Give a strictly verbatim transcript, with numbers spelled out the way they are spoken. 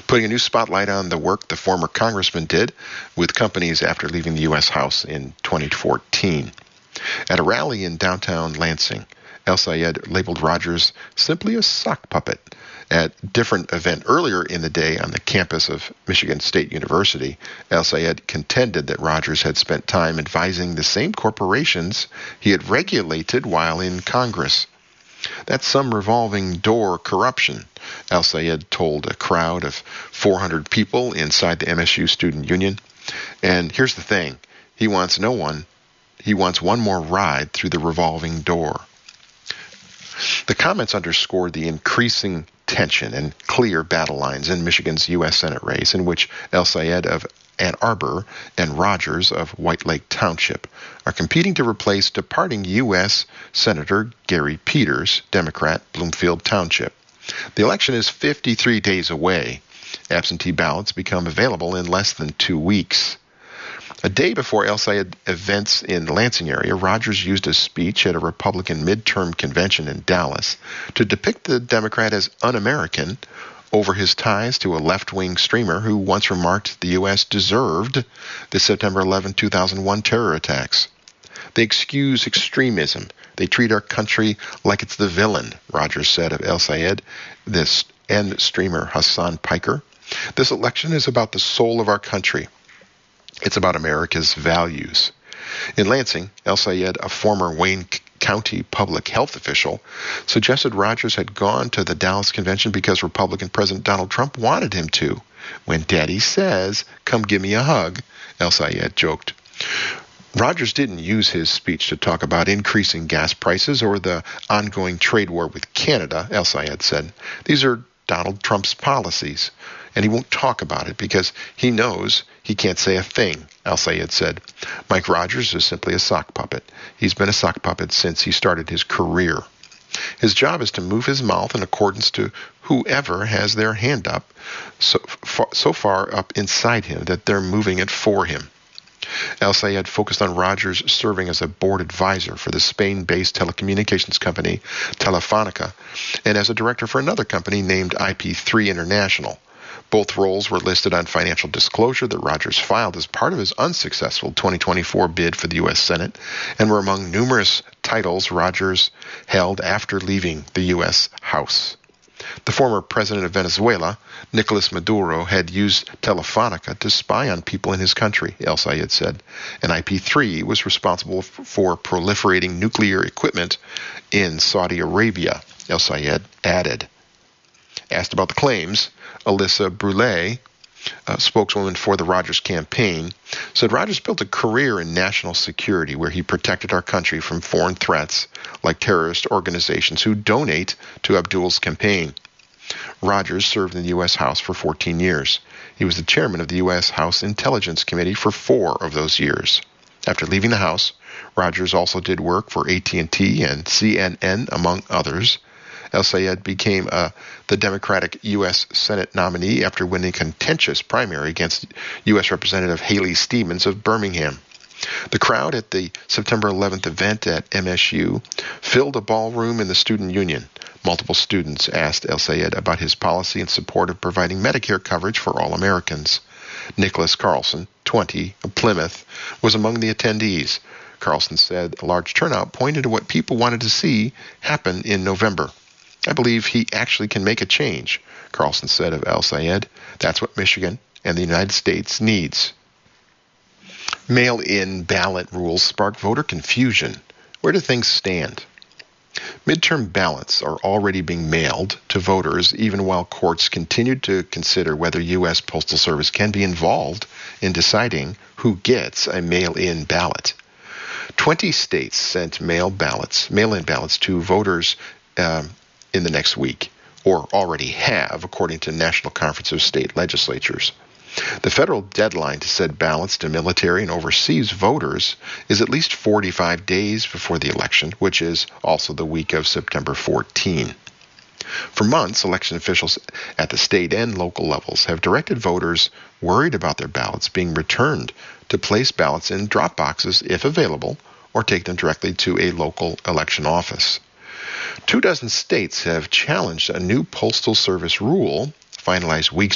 putting a new spotlight on the work the former congressman did with companies after leaving the U S House in twenty fourteen. At a rally in downtown Lansing, El-Sayed labeled Rogers simply a sock puppet. At a different event earlier in the day on the campus of Michigan State University, El-Sayed contended that Rogers had spent time advising the same corporations he had regulated while in Congress. That's some revolving door corruption, El-Sayed told a crowd of four hundred people inside the M S U Student Union. And here's the thing, he wants no one, he wants one more ride through the revolving door. The comments underscored the increasing tension and clear battle lines in Michigan's U S Senate race, in which El-Sayed of Ann Arbor and Rogers of White Lake Township are competing to replace departing U S Senator Gary Peters, Democrat, Bloomfield Township. The election is fifty-three days away. Absentee ballots become available in less than two weeks. A day before El-Sayed events in the Lansing area, Rogers used a speech at a Republican midterm convention in Dallas to depict the Democrat as un-American over his ties to a left-wing streamer who once remarked the U S deserved the September eleventh, two thousand one terror attacks. They excuse extremism. They treat our country like it's the villain, Rogers said of El-Sayed, this and streamer Hassan Piker. This election is about the soul of our country. It's about America's values. In Lansing, El-Sayed, a former Wayne County public health official, suggested Rogers had gone to the Dallas convention because Republican President Donald Trump wanted him to. When Daddy says, "Come give me a hug," El-Sayed joked. Rogers didn't use his speech to talk about increasing gas prices or the ongoing trade war with Canada, El-Sayed said. These are Donald Trump's policies, and he won't talk about it because he knows he can't say a thing, El-Sayed said. Mike Rogers is simply a sock puppet. He's been a sock puppet since he started his career. His job is to move his mouth in accordance to whoever has their hand up so far, so far up inside him that they're moving it for him. El-Sayed focused on Rogers serving as a board advisor for the Spain-based telecommunications company Telefonica and as a director for another company named I P three International. Both roles were listed on financial disclosure that Rogers filed as part of his unsuccessful twenty twenty-four bid for the U S Senate and were among numerous titles Rogers held after leaving the U S House. The former president of Venezuela, Nicolas Maduro, had used Telefonica to spy on people in his country, El-Sayed said, and I P three was responsible for proliferating nuclear equipment in Saudi Arabia, El-Sayed added. Asked about the claims, Alyssa Brule, a spokeswoman for the Rogers campaign, said Rogers built a career in national security where he protected our country from foreign threats like terrorist organizations who donate to Abdul's campaign. Rogers served in the U S House for fourteen years. He was the chairman of the U S House Intelligence Committee for four of those years. After leaving the House, Rogers also did work for A T and T and C N N, among others. El-Sayed became uh, the Democratic U S Senate nominee after winning a contentious primary against U S Representative Haley Stevens of Birmingham. The crowd at the September eleventh event at M S U filled a ballroom in the Student Union. Multiple students asked El-Sayed about his policy in support of providing Medicare coverage for all Americans. Nicholas Carlson, twenty, of Plymouth, was among the attendees. Carlson said a large turnout pointed to what people wanted to see happen in November. I believe he actually can make a change, Carlson said of El-Sayed. That's what Michigan and the United States needs. Mail-in ballot rules spark voter confusion. Where do things stand? Midterm ballots are already being mailed to voters even while courts continue to consider whether U S Postal Service can be involved in deciding who gets a mail-in ballot. Twenty states sent mail ballots, mail-in ballots to voters um, in the next week, or already have, according to National Conference of State Legislatures. The federal deadline to send ballots to military and overseas voters is at least forty-five days before the election, which is also the week of September fourteenth. For months, election officials at the state and local levels have directed voters worried about their ballots being returned to place ballots in drop boxes if available, or take them directly to a local election office. Two dozen states have challenged a new Postal Service rule, finalized weeks